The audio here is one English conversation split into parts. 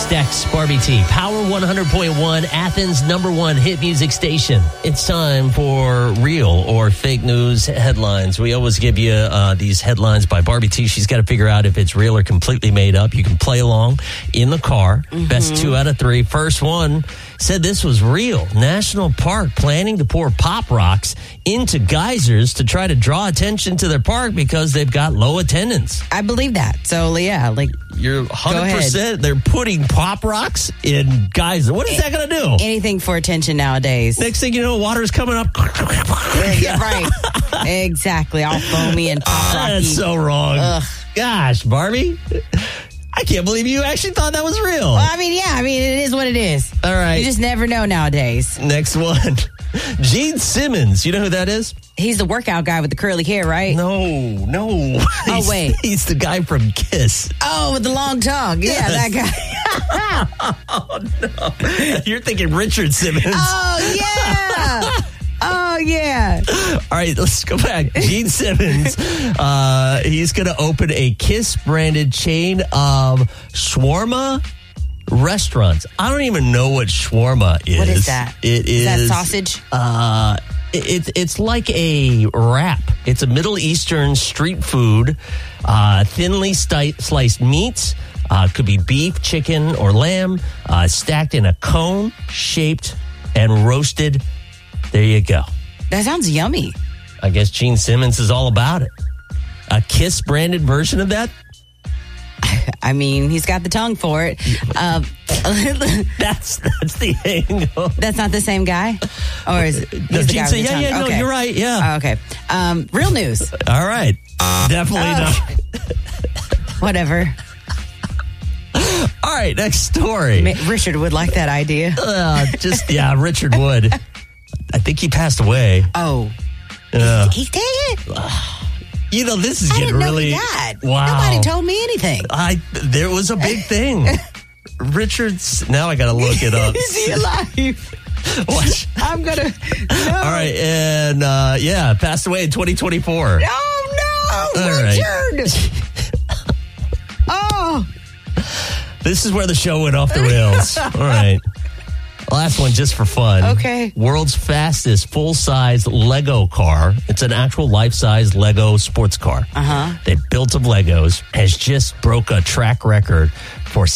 Dex, Barbie T, Power 100.1, Athens' #1 hit music station. It's time for real or fake news headlines. We always give you these headlines by Barbie T. She's got to figure out if it's real or completely made up. You can play along in the car. Best 2 out of 3. First one said this was real. National Park planning to pour pop rocks into geysers to try to draw attention to their park because they've got low attendance. I believe that. So, yeah, like... You're 100%. They're putting pop rocks in geysers. What is that going to do? Anything for attention nowadays. Next thing you know, water's coming up. Yeah, right. Exactly. All foamy and pop rocky. That's so wrong. Ugh. Gosh, Barbie. I can't believe you actually thought that was real. Well, it is what it is. All right. You just never know nowadays. Next one. Gene Simmons. You know who that is? He's the workout guy with the curly hair, right? No. Oh, wait. He's the guy from Kiss. Oh, with the long tongue. Yeah, that guy. Oh, no. You're thinking Richard Simmons. Oh, yeah. Oh, yeah. All right, let's go back. Gene Simmons, he's going to open a Kiss-branded chain of shawarma restaurants. I don't even know what shawarma is. What is that? Is that sausage? It's like a wrap. It's a Middle Eastern street food, thinly sliced meats. Could be beef, chicken, or lamb, stacked in a cone, shaped, and roasted. There you go. That sounds yummy. I guess Gene Simmons is all about it. A Kiss-branded version of that? I mean, he's got the tongue for it. That's the angle. That's not the same guy? Or is it? No, Gene said, yeah, no, you're right, yeah. Oh, okay. Real news. All right. Definitely not. Whatever. All right, next story. Richard would like that idea. Richard would. I think he passed away. Oh. He's dead? You know, this is getting really... I didn't know he died. Wow. Nobody told me anything. There was a big thing. Richard's... Now I got to look it up. Is he alive? What? I'm going to... No. All right, and passed away in 2024. Oh, no! All Richard! Right. Oh! This is where the show went off the rails. All right. Last one just for fun. Okay. World's fastest full-size Lego car. It's an actual life-size Lego sports car. They built of Legos. Has just broke a track record for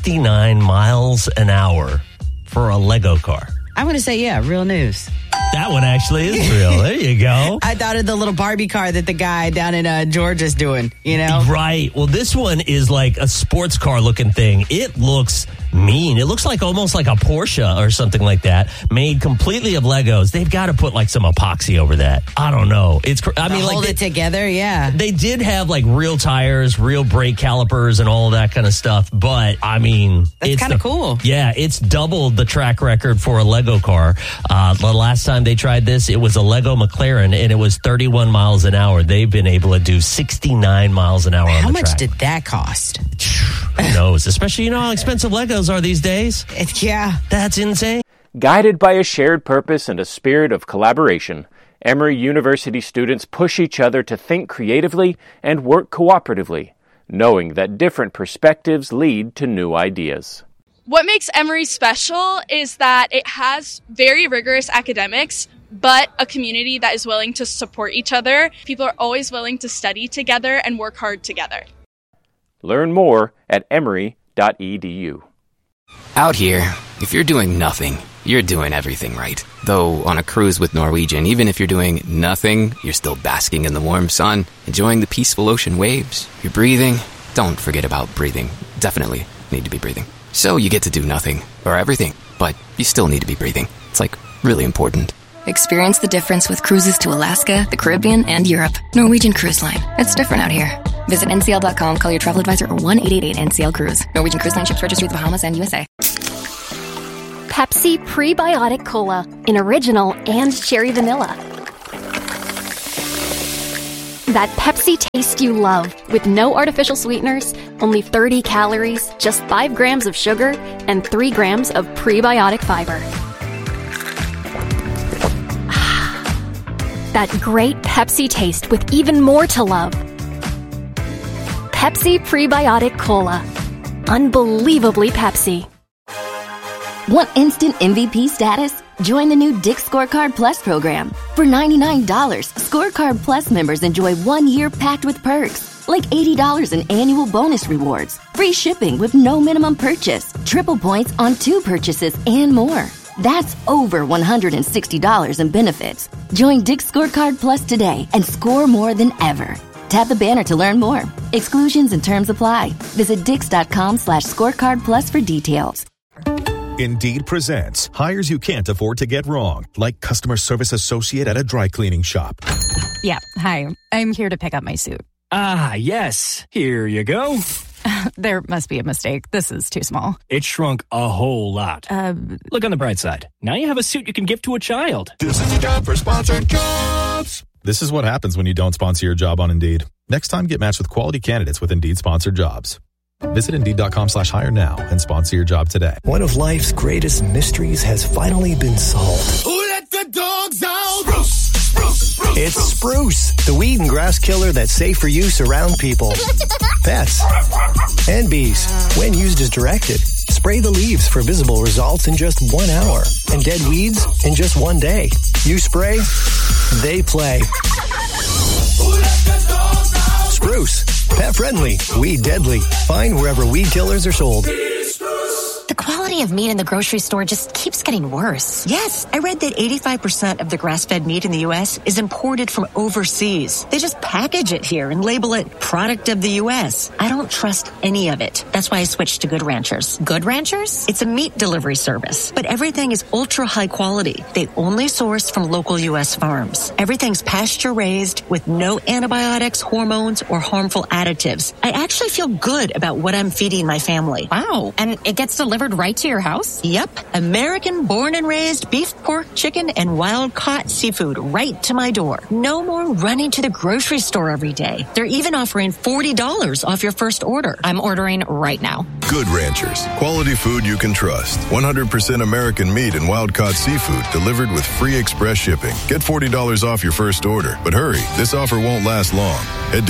69 miles an hour for a Lego car. I'm going to say, yeah, real news. That one actually is real. There you go. I thought of the little Barbie car that the guy down in Georgia's doing, you know? Right. Well, this one is like a sports car looking thing. It looks mean. It looks like almost like a Porsche or something like that, made completely of Legos. They've got to put like some epoxy over that. I don't know. Hold it together, yeah. They did have like real tires, real brake calipers, and all of that kind of stuff. But I mean, that's kind of cool. Yeah, it's doubled the track record for a Lego car. The last time they tried this, it was a Lego McLaren, and it was 31 miles an hour. They've been able to do 69 miles an hour on the track. How much did that cost? Who knows? Especially, you know how expensive Legos are these days? Yeah. That's insane. Guided by a shared purpose and a spirit of collaboration, Emory University students push each other to think creatively and work cooperatively, knowing that different perspectives lead to new ideas. What makes Emory special is that it has very rigorous academics, but a community that is willing to support each other. People are always willing to study together and work hard together. Learn more at emory.edu. Out here, if you're doing nothing, you're doing everything right. Though on a cruise with Norwegian, even if you're doing nothing, you're still basking in the warm sun, enjoying the peaceful ocean waves. You're breathing. Don't forget about breathing. Definitely need to be breathing. So you get to do nothing, or everything, but you still need to be breathing. It's like really important. Experience the difference with cruises to Alaska, the Caribbean, and Europe. Norwegian Cruise Line. It's different out here. Visit ncl.com, call your travel advisor, or 1-888-NCL-CRUISE. Norwegian Cruise Line ships registry the Bahamas and USA. Pepsi Prebiotic Cola in original and cherry vanilla. That Pepsi taste you love, with no artificial sweeteners, only 30 calories, just 5 grams of sugar, and 3 grams of prebiotic fiber. That great Pepsi taste with even more to love. Pepsi Prebiotic Cola. unbelievably Pepsi. Want instant MVP status? Join the new Dick's Scorecard Plus program. For $99, Scorecard Plus members enjoy 1 year packed with perks, like $80 in annual bonus rewards, free shipping with no minimum purchase, triple points on 2 purchases, and more. That's over $160 in benefits. Join Dick's Scorecard Plus today and score more than ever. Tap the banner to learn more. Exclusions and terms apply. Visit Dix.com/scorecard plus for details. Indeed presents hires you can't afford to get wrong, like customer service associate at a dry cleaning shop. Yeah, hi. I'm here to pick up my suit. Ah, yes. Here you go. There must be a mistake. This is too small. It shrunk a whole lot. Look on the bright side. Now you have a suit you can give to a child. This is time for sponsored jobs. This is what happens when you don't sponsor your job on Indeed. Next time, get matched with quality candidates with Indeed sponsored jobs. Visit Indeed.com/hire now and sponsor your job today. One of life's greatest mysteries has finally been solved. Who let the dogs out? Spruce, spruce, spruce. It's Spruce, the weed and grass killer that's safe for use around people, pets, and bees. When used as directed, spray the leaves for visible results in just 1 hour and dead weeds in just 1 day. You spray, they play. Who let the dogs out? Spruce, pet friendly, weed deadly. Find wherever weed killers are sold. The quality of meat in the grocery store just keeps getting worse. Yes, I read that 85% of the grass-fed meat in the U.S. is imported from overseas. They just package it here and label it product of the U.S. I don't trust any of it. That's why I switched to Good Ranchers. Good Ranchers? It's a meat delivery service, but everything is ultra high quality. They only source from local U.S. farms. Everything's pasture-raised with no antibiotics, hormones, or harmful additives. I actually feel good about what I'm feeding my family. Wow. And it gets delivered right to your house? Yep. American born and raised beef, pork, chicken, and wild caught seafood right to my door. No more running to the grocery store every day. They're even offering $40 off your first order. I'm ordering right now. Good Ranchers. Quality food you can trust. 100% American meat and wild caught seafood delivered with free express shipping. Get $40 off your first order. But hurry, this offer won't last long. Head to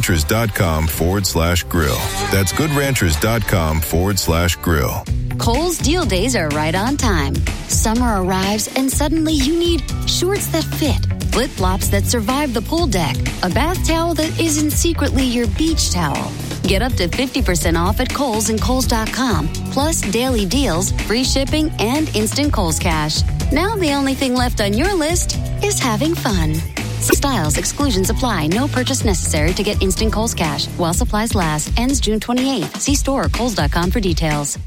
goodranchers.com/grill. That's goodranchers.com/grill. Kohl's Deal Days are right on time. Summer arrives and suddenly you need shorts that fit, flip-flops that survive the pool deck, a bath towel that isn't secretly your beach towel. Get up to 50% off at Kohl's and Kohl's.com, plus daily deals, free shipping, and instant Kohl's Cash. Now the only thing left on your list is having fun. Styles, exclusions apply. No purchase necessary to get instant Kohl's Cash. While supplies last. Ends June 28th. See store or Kohl's.com for details.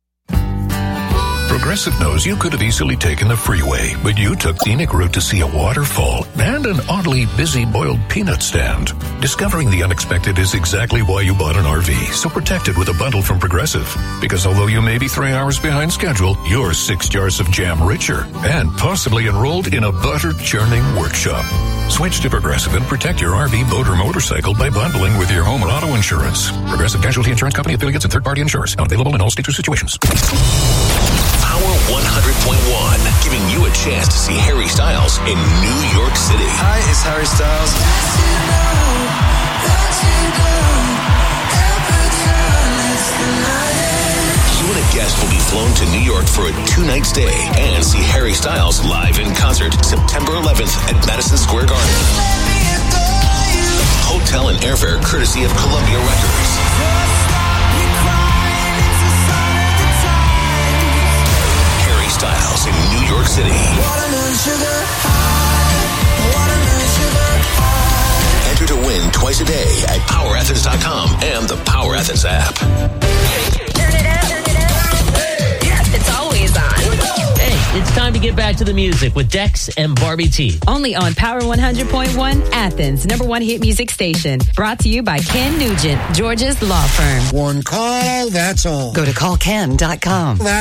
Progressive knows you could have easily taken the freeway, but you took scenic route to see a waterfall and an oddly busy boiled peanut stand. Discovering the unexpected is exactly why you bought an RV, so protect it with a bundle from Progressive. Because although you may be 3 hours behind schedule, you're 6 jars of jam richer and possibly enrolled in a butter churning workshop. Switch to Progressive and protect your RV, boat, or motorcycle by bundling with your home or auto insurance. Progressive Casualty Insurance Company affiliates and third-party insurers. Not available in all states or situations. Power 100.1, giving you a chance to see Harry Styles in New York City. Hi, it's Harry Styles. You and a guest will be flown to New York for a 2-night stay and see Harry Styles live in concert September 11th at Madison Square Garden. Hotel and airfare courtesy of Columbia Records. Harry Styles in New York City. Enter to win twice a day at PowerAthens.com and the Power Athens app. It's always on. Hey, it's time to get back to the music with Dex and Barbie T. Only on Power 100.1, Athens' #1 hit music station. Brought to you by Ken Nugent, Georgia's law firm. One call, that's all. Go to callken.com.